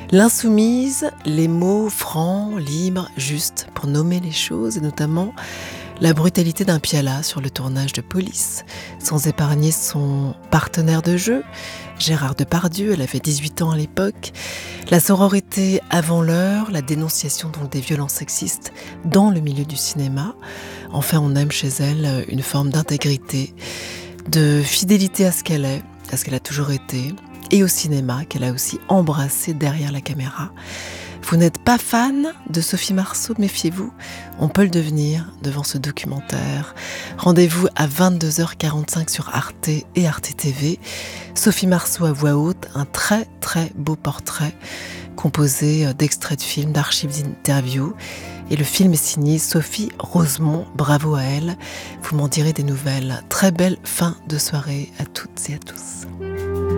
L'insoumise, les mots francs, libres, justes pour nommer les choses et notamment la brutalité d'un Piala sur le tournage de Police, sans épargner son partenaire de jeu, Gérard Depardieu, elle avait 18 ans à l'époque, la sororité avant l'heure, la dénonciation donc des violences sexistes dans le milieu du cinéma. Enfin, on aime chez elle une forme d'intégrité, de fidélité à ce qu'elle est, à ce qu'elle a toujours été, et au cinéma qu'elle a aussi embrassé derrière la caméra. Vous n'êtes pas fan de Sophie Marceau, méfiez-vous, on peut le devenir devant ce documentaire. Rendez-vous à 22h45 sur Arte et Arte TV. Sophie Marceau à voix haute, un très très beau portrait composé d'extraits de films, d'archives d'interviews. Et le film est signé Sophie Rosemont, bravo à elle. Vous m'en direz des nouvelles. Très belle fin de soirée à toutes et à tous.